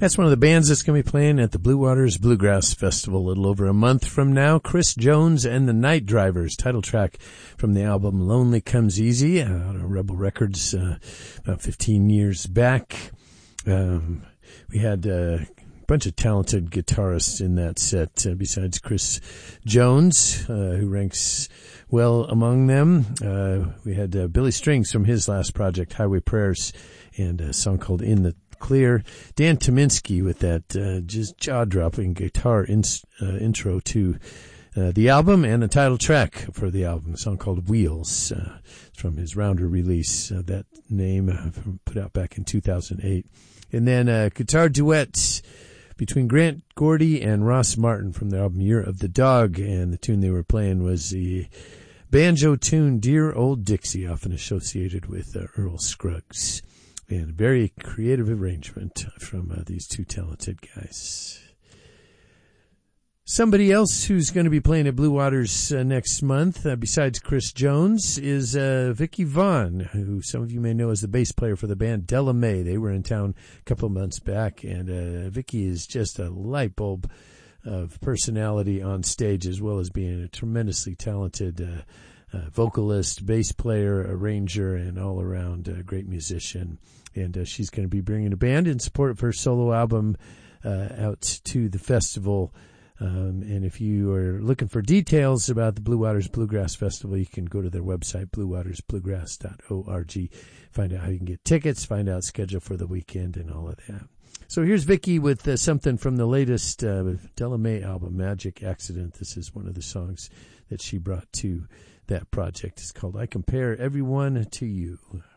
That's one of the bands that's going to be playing at the Blue Waters Bluegrass Festival a little over a month from now. Chris Jones and the Night Drivers, title track from the album Lonely Comes Easy, out of Rebel Records about 15 years back. We had a bunch of talented guitarists in that set, besides Chris Jones, who ranks well among them. We had Billy Strings from his last project, Highway Prayers, and a song called In the Clear. Dan Tyminski with that just jaw-dropping guitar intro to the album, and a title track for the album, a song called Wheels, from his Rounder release, that name put out back in 2008. And then a guitar duet between Grant Gordy and Ross Martin from their album Year of the Dog, and the tune they were playing was the banjo tune Dear Old Dixie, often associated with Earl Scruggs. And a very creative arrangement from these two talented guys. Somebody else who's going to be playing at Blue Waters next month, besides Chris Jones, is Vicky Vaughn, who some of you may know as the bass player for the band Della Mae. They were in town a couple of months back, and Vicky is just a light bulb of personality on stage, as well as being a tremendously talented vocalist, bass player, arranger, and all-around great musician. And she's going to be bringing a band in support of her solo album out to the festival. And if you are looking for details about the Blue Waters Bluegrass Festival, you can go to their website, bluewatersbluegrass.org, find out how you can get tickets, find out schedule for the weekend, and all of that. So here's Vicky with something from the latest Della Mae album, Magic Accident. This is one of the songs that she brought to that project. It's called I Compare Everyone to You.